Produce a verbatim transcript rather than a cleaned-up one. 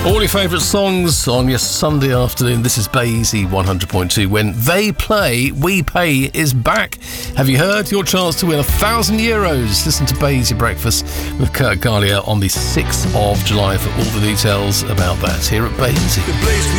All your favourite songs on your Sunday afternoon. This is Basie one hundred point two. When they play, We Pay is back. Have you heard? Your chance to win a thousand euros. Listen to Basie Breakfast with Kurt Galia on the sixth of July for all the details about that here at Basie.